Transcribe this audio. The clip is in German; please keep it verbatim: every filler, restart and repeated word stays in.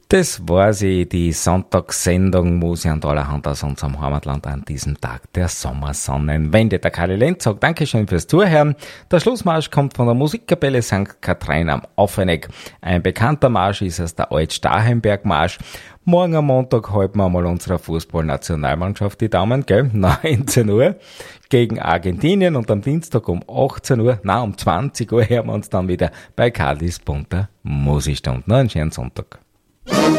Das war sie, die Sonntagssendung Musik und allerhand aus unserem Heimatland an diesem Tag der Sommersonnenwende. Der Karli Lenz sagt Dankeschön fürs Zuhören. Der Schlussmarsch kommt von der Musikkapelle Sankt Kathrin am Offeneck. Ein bekannter Marsch ist es der Alt-Starhemberg-Marsch. Morgen am Montag halten wir mal unserer Fußballnationalmannschaft die Daumen, gell? neunzehn Uhr gegen Argentinien und am Dienstag um achtzehn Uhr, na um zwanzig Uhr hören wir uns dann wieder bei Karlis bunter Musikstunde. Noch einen schönen Sonntag.